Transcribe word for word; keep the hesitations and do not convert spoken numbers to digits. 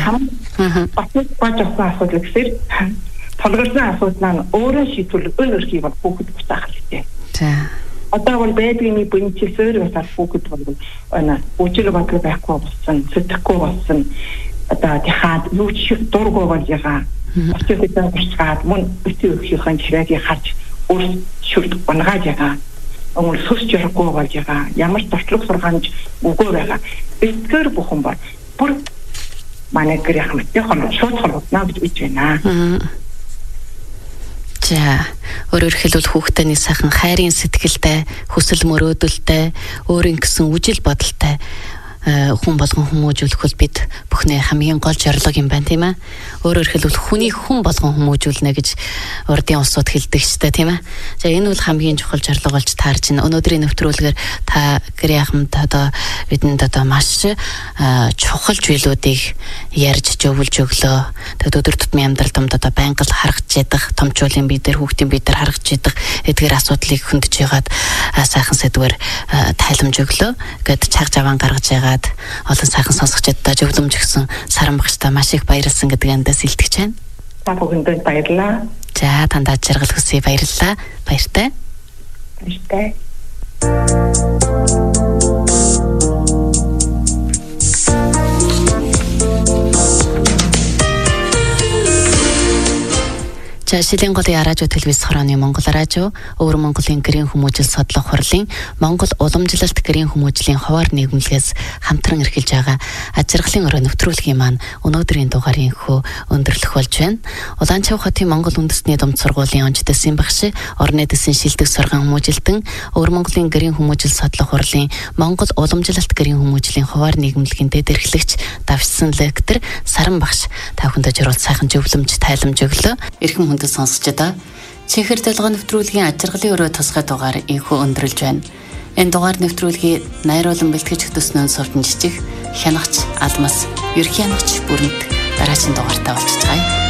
хам батны бажсан асуудал гэхээр толгорны асуудал нь өөрөө шийдвэрлэх өөрхий бол хүүхэд буцаах хэрэгтэй. За. Одоо бол бэбиний бэнчсээр бас хүүхэд бол ана үжил бодлого байхгүй болсон, сэтгэхгүй болсон. Одоо тахад юу ч дургу болж байгаа. Өчигдөр гарчгаад мөн өчигдөрхийн чирээгийг харж өөр шүрд бангааж байгаа. Өнгө сүсч ярахгүй болж байгаа. Ямар туршлага сургаанч үгүй байгаа. Эдгээр бүхэн бол бүр манай гэр хамтны хоног шууд холбогдно гэж үж байна. За, өөрөөр хэлбэл хүүхдийн сайхан хайрын сэтгэлтэй, хүсэл мөрөөдөлтэй, өөрийн гэсэн үжил бодолтой хүн болгон хүмүүжүүлэх бол бид бүхний хамгийн гол зорилго юм байна, тийм ээ. Өөрөөр хэлбэл хүний хүн болгон хүмүүжүүлнэ гэж урдын улсууд хэлдэг ч тийм ээ. За энэ бол хамгийн чухал зорилго болж таарч байна. Өнөөдрийн нэвтрүүлгээр та гэр яхамд одоо бидэнд одоо маш чухал зүйлүүдийг ярьж зөвлөж өглөө. Тэгээд өдөр тутмын амьдрал домд одоо байнга л харагдж ядах, томчуулын бид нар хүүхдийн бид нар харагдж ядах эдгээр асуудлыг хөндөж ягаад сайхан сэдвэр тайламж өглөө. Гэт цаг заван гаргаж байгаа олон сайхан сонсогчдод зөвлөмж өгсөн Саран багштай маш их баярлсан гэдэг эндээс илтгэж байна. Та бүхэнд баярлалаа. За танд жаргал хүсье баярлалаа. Баяртай. Баяртай. За Шилийн голын радио телевиз хорооны Монгол радио, Өвөр Монголын гэрийн хүмүүжил судлах хурлын Монгол уламжлалт гэрийн хүмүүжлийн хуваар нийгэмлэгээс хамтран эрхэлж байгаа ажиргалын өрөө нэвтрүүлгийн маань өнөөдрийн дугаарыг хөө өндөрлөх болж байна. Улаанчав хотын Монгол үндэстний думд сургуулийн онц дэсийн багш, орны дэсийн шилдэг сургаан хүмүүжилтэн, Өвөр Монголын гэрийн хүмүүжил судлах хурлын Монгол уламжлалт гэрийн хүмүүжлийн хуваар нийгэмлэгийн дэд эрхлэгч давшсан лектор Саран багш та бүхэнд зориулт сайхан зөвлөмж тайламж өглөө. Эрхэм хүнд сонсогчдоо чихэр дэлгэн нэвтрүүлгийн ажиргалын өрөө тусгай дугаар инхүү өндөрлж байна. Энэ дугаар нэвтрүүлгийг найруулан бэлтгэж өгсөн сувтан жижиг хянагч Алмас, ерхий хянагч Бүрэнт дараагийн дугаартаа олж байгаа.